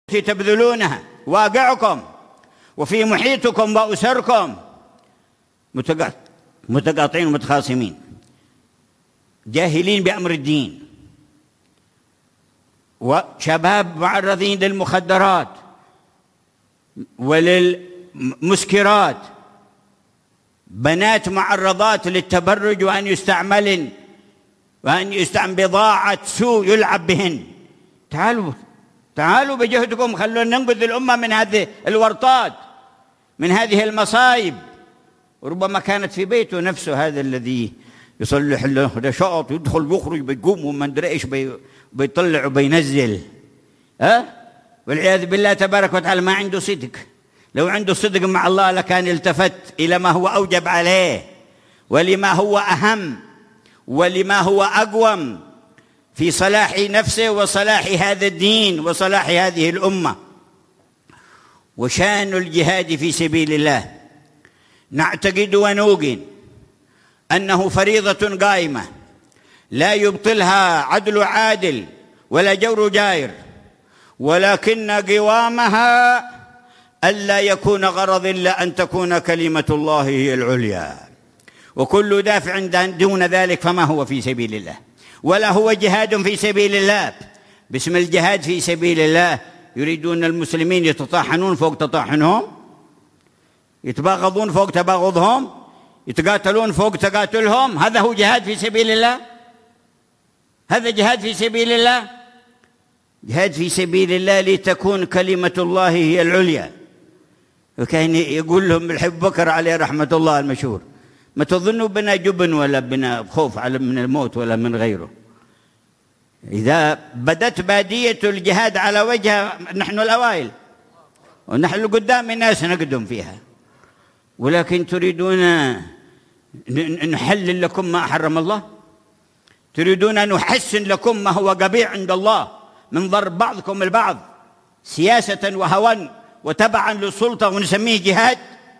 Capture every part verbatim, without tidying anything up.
تبذلونها واقعكم وفي محيطكم وأسركم متقاطعين ومتخاصمين، جاهلين بأمر الدين، وشباب معرضين للمخدرات وللمسكرات، بنات معرضات للتبرج وأن يستعملن وأن يستعمل بضاعة سوء يلعب بهن. تعالوا تعالوا بجهدكم، خلونا ننقذ الأمة من هذه الورطات، من هذه المصايب. وربما كانت في بيته نفسه هذا الذي يصلح له شاط، يدخل يخرج بيقوم وما ادري ايش بيطلع وبينزل، ها أه؟ والعياذ بالله تبارك وتعالى ما عنده صدق. لو عنده صدق مع الله لكان التفت إلى ما هو أوجب عليه ولما هو أهم ولما هو أقوم في صلاح نفسه وصلاح هذا الدين وصلاح هذه الأمة. وشان الجهاد في سبيل الله نعتقد ونوقن أنه فريضة قائمة لا يبطلها عدل عادل ولا جور جائر، ولكن قوامها ألا يكون غرض إلا أن تكون كلمة الله هي العليا، وكل دافع دون ذلك فما هو في سبيل الله ولا هو جهاد في سبيل الله. باسم الجهاد في سبيل الله يريدون المسلمين يتطاحنون فوق تطاحنهم، يتباغضون فوق تباغضهم، يتقاتلون فوق تقاتلهم. هذا هو جهاد في سبيل الله؟ هذا جهاد في سبيل الله؟ جهاد في سبيل الله لتكون كلمة الله هي العليا. وكان يقول لهم الحب بكر عليه رحمة الله المشهور: ما تظنوا بنا جبن ولا بنا خوف على من الموت ولا من غيره. إذا بدت بادية الجهاد على وجهها نحن الأوائل ونحن قدام الناس نقدم فيها، ولكن تريدون نحلل لكم ما حرم الله، تريدون أن نحسن لكم ما هو قبيح عند الله من ضرب بعضكم البعض سياسة وهوى وتبعا للسلطة ونسميه جهاد.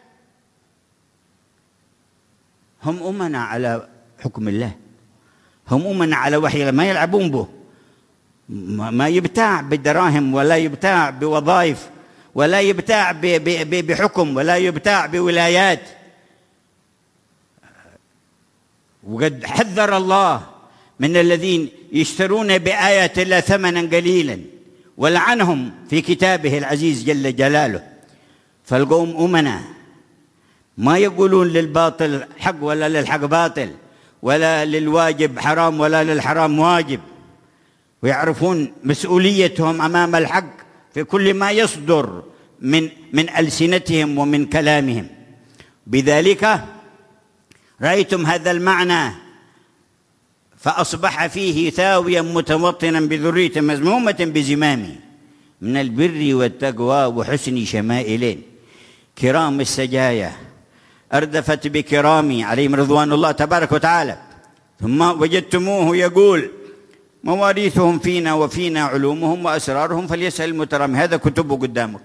هم أمنا على حكم الله، هم أمنا على وحي الله، ما يلعبون به، ما يبتاع بالدراهم ولا يبتاع بوظائف ولا يبتاع بحكم ولا يبتاع بولايات. وقد حذر الله من الذين يشترون بآيات الله ثمنا قليلا ولعنهم في كتابه العزيز جل جلاله. فالقوم أمنا ما يقولون للباطل حق ولا للحق باطل ولا للواجب حرام ولا للحرام واجب، ويعرفون مسؤوليتهم أمام الحق في كل ما يصدر من من ألسنتهم ومن كلامهم. بذلك رأيتم هذا المعنى فأصبح فيه ثاويا متوطنا بذرية مذمومة بزمامه من البر والتقوى وحسن شمائلين كرام السجايا أردفت بكرامي عليهم رضوان الله تبارك وتعالى. ثم وجدتموه يقول: مواريثهم فينا وفينا علومهم وأسرارهم فليسأل المترامي. هذا كتبه قدامك.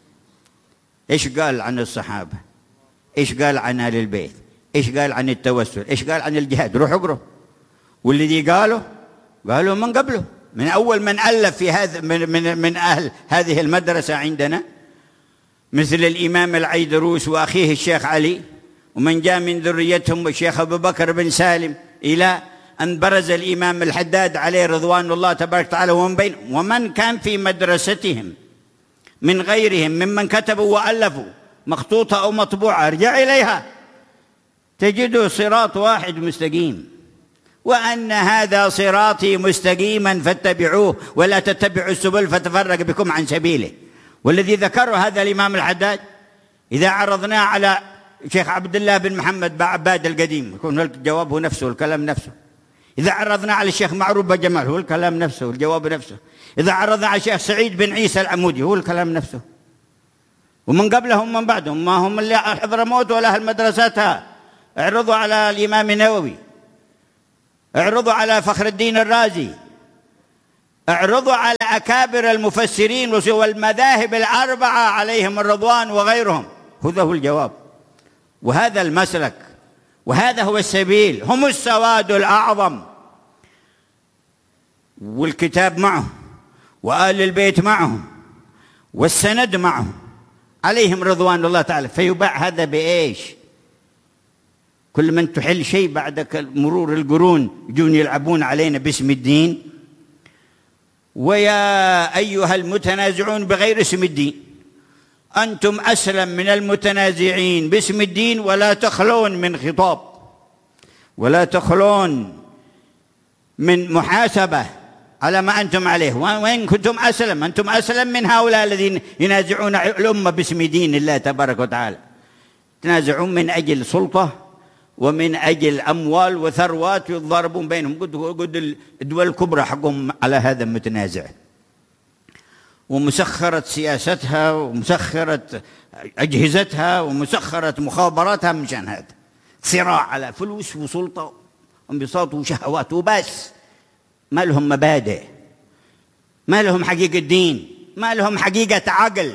إيش قال عن الصحابة؟ إيش قال عن آل البيت؟ إيش قال عن التوسل؟ إيش قال عن الجهاد؟ روح اقرأ. والذي قالوا قالوا من قبله، من أول من ألف في هذا من, من, من أهل هذه المدرسة عندنا، مثل الإمام العيدروس وأخيه الشيخ علي، ومن جاء من ذريتهم الشيخ أبو بكر بن سالم، إلى أن برز الإمام الحداد عليه رضوان الله تبارك وتعالى ومن بين ومن كان في مدرستهم من غيرهم ممن كتبوا وألفوا مخطوطة أو مطبوعة. ارجع إليها تجدوا صراط واحد مستقيم، وأن هذا صراطي مستقيما فاتبعوه ولا تتبعوا السبل فتفرق بكم عن سبيله. والذي ذكره هذا الإمام الحداد إذا عرضناه على شيخ عبد الله بن محمد بعباد القديم يكون الجواب هو نفسه والكلام نفسه. إذا عرضنا على الشيخ معروف بجمال هو الكلام نفسه والجواب نفسه. إذا عرضنا على الشيخ سعيد بن عيسى العمودي هو الكلام نفسه. ومن قبلهم من بعدهم ما هم اللي حضرموت ولا المدرسات. اعرضوا على الإمام النووي، اعرضوا على فخر الدين الرازي، اعرضوا على أكابر المفسرين والمذاهب الأربعة عليهم الرضوان وغيرهم. هذا هو الجواب وهذا المسلك وهذا هو السبيل. هم السواد الأعظم، والكتاب معهم وآل البيت معهم والسند معهم عليهم رضوان الله تعالى. فيباع هذا بإيش؟ كل من تحل شيء بعد مرور القرون يجون يلعبون علينا باسم الدين. ويا أيها المتنازعون بغير اسم الدين، أنتم أسلم من المتنازعين باسم الدين، ولا تخلون من خطاب، ولا تخلون من محاسبة على ما أنتم عليه. وإن كنتم أسلم، أنتم أسلم من هؤلاء الذين ينازعون الأمة باسم دين الله تبارك وتعالى، يتنازعون من أجل سلطة ومن أجل أموال وثروات يضاربون بينهم. قد الدول الكبرى حقهم على هذا المتنازع، ومسخرة سياستها ومسخرة أجهزتها ومسخرة مخابراتها مشان هذا صراع على فلوس وسلطة وانبساط وشهوات وبس. ما لهم مبادئ، ما لهم حقيقة دين، ما لهم حقيقة عقل.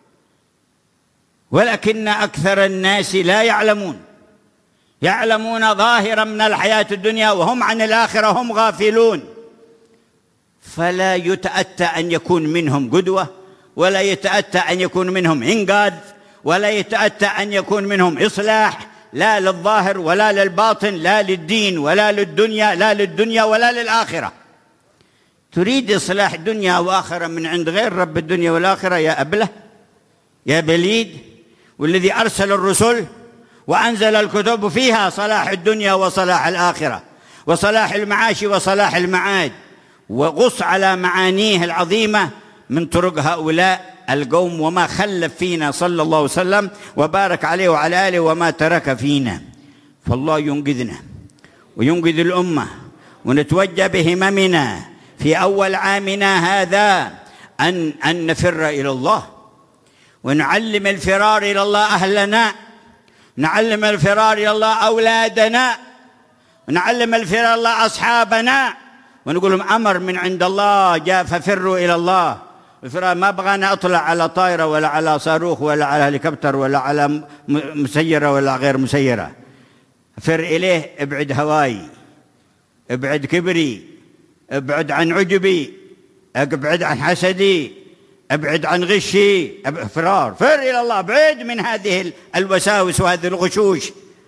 ولكن أكثر الناس لا يعلمون، يعلمون ظاهرا من الحياة الدنيا وهم عن الآخرة هم غافلون. فلا يتأتى أن يكون منهم قدوة، ولا يتأتى أن يكون منهم إنقاذ، ولا يتأتى أن يكون منهم إصلاح، لا للظاهر ولا للباطن، لا للدين ولا للدنيا، لا للدنيا ولا للآخرة. تريد إصلاح دنيا وآخرة من عند غير رب الدنيا والآخرة يا أبله يا بليد، والذي أرسل الرسل وأنزل الكتب فيها صلاح الدنيا وصلاح الآخرة وصلاح المعاش وصلاح المعاد. وغص على معانيه العظيمة من طرق هؤلاء القوم، وما خلف فينا صلى الله عليه وسلم وبارك عليه وعلى آله وما ترك فينا. فالله ينقذنا وينقذ الأمة، ونتوجه بهممنا في أول عامنا هذا أن أن نفر إلى الله، ونعلم الفرار إلى الله أهلنا، نعلم الفرار إلى الله أولادنا، ونعلم الفرار إلى الله أصحابنا، ونقول لهم أمر من عند الله جاء ففروا إلى الله. الفرار ما بغانا أطلع على طائرة ولا على صاروخ ولا على هليكوبتر ولا على مسيرة ولا غير مسيرة. فر إليه، ابعد هواي، ابعد كبري، ابعد عن عجبي، ابعد عن حسدي، ابعد عن غشي. فرار، فر إلى الله، ابعد من هذه الوساوس وهذه الغشوش.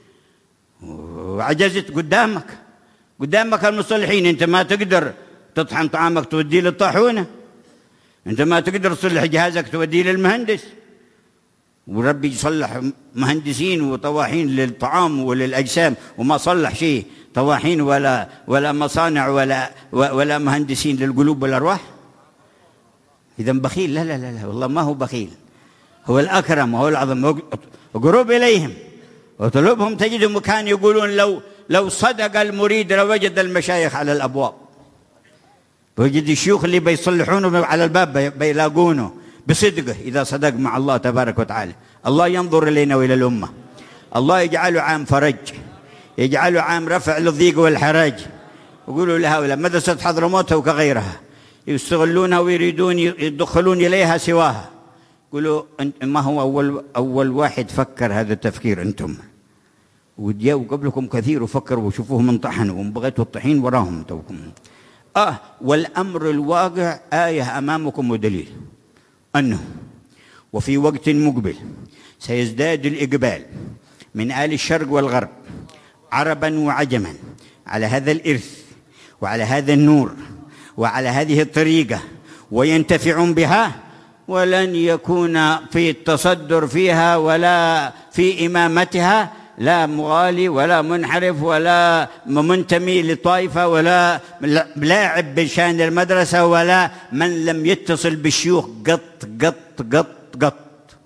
وعجزت قدامك قدامك المصلحين، انت ما تقدر تطحن طعامك توديه للطاحونه، انت ما تقدر تصلح جهازك توديه للمهندس، وربي يصلح مهندسين وطواحين للطعام وللاجسام، وما صلح شيء طواحين ولا ولا مصانع ولا ولا مهندسين للقلوب والارواح. اذا بخيل؟ لا لا لا لا، والله ما هو بخيل، هو الاكرم وهو العظم. قرب اليهم وطلبهم تجدهم، كانوا يقولون لو لو صدق المريد لوجد المشايخ على الابواب، وجد الشيوخ اللي بيصلحونه على الباب بيلاقونه بصدقه إذا صدق مع الله تبارك وتعالى. الله ينظر إلينا وإلى الأمة، الله يجعله عام فرج، يجعله عام رفع للضيق والحرج. يقولوا لهؤلاء مدرسة حضرموت وكغيرها يستغلونها ويريدون يدخلون إليها سواها. يقولوا ما هو أول أول واحد فكر هذا التفكير؟ أنتم، وجاءوا قبلكم كثير وفكروا وشوفوهم انطحنوا وبغيتوا الطحين وراهم توكم. آه والأمر الواقع آية أمامكم ودليل أنه وفي وقت مقبل سيزداد الإقبال من آل الشرق والغرب عربا وعجما على هذا الإرث وعلى هذا النور وعلى هذه الطريقة، وينتفعون بها، ولن يكون في التصدر فيها ولا في إمامتها لا مغالي ولا منحرف ولا منتمي لطائفة ولا لاعب بشان المدرسة ولا من لم يتصل بالشيوخ قط قط قط قط.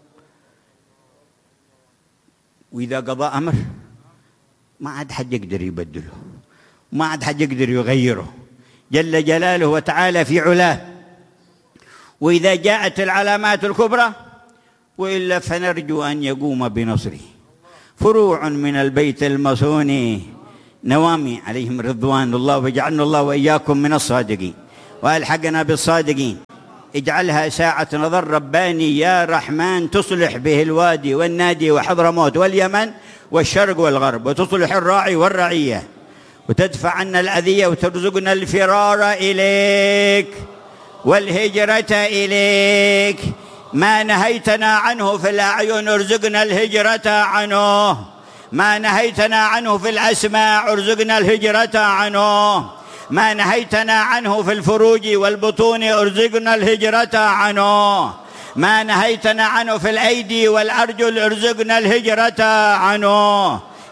وإذا قضى أمر ما عاد حد يقدر يبدله، ما عاد حد يقدر يغيره، جل جلاله وتعالى في علاه. وإذا جاءت العلامات الكبرى وإلا فنرجو أن يقوم بنصره فروع من البيت المصون نوامي عليهم رضوان الله، وجعلنا الله وإياكم من الصادقين وألحقنا بالصادقين. اجعلها ساعة نظر رباني يا رحمن تصلح به الوادي والنادي وحضرموت واليمن والشرق والغرب، وتصلح الراعي والرعية، وتدفع عنا الأذية، وترزقنا الفرار إليك والهجرة إليك ما نهيتنا عنه في الأعين ارزقنا الهجرة عنه، ما نهيتنا عنه في الأسماع ارزقنا الهجرة عنه، ما نهيتنا عنه في الفروج والبطون ارزقنا الهجرة عنه، ما نهيتنا عنه في الأيدي والأرجل ارزقنا الهجرة عنه،